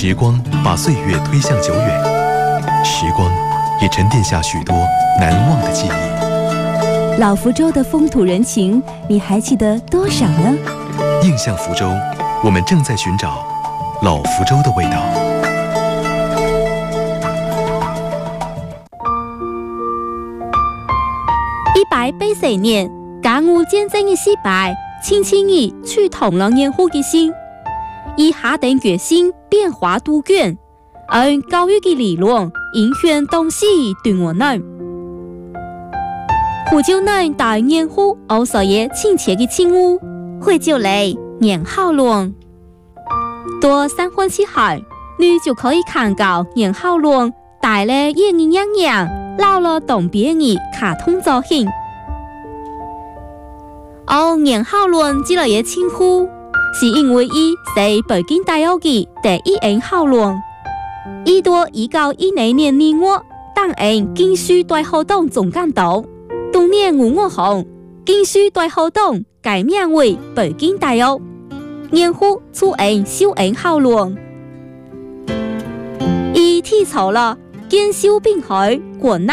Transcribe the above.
时光把岁月推向久远，时光也沉淀下许多难忘的记忆。 老福州的风土人情，你还记得多少呢？ 印象福州，我们正在寻找老福州的味道。 180年，甲午战争的失败，轻轻地触痛了年户的心，以下定决心变化杜鹃，按教育的理论影响当时对我们。胡椒奶大年户欧所也亲切的称呼，会就嚟年好龙。到三环西海，你就可以看到年好龙带了演员样样，老了东边的卡通造型。年好龙之类的称呼，是因為伊是北京大學的第一名校龍。伊到1910年2月擔任經書大學黨總監督，當年5月號，經書大學黨改名為北京大學，年後出任小名校龍。伊提出了兼修並海國內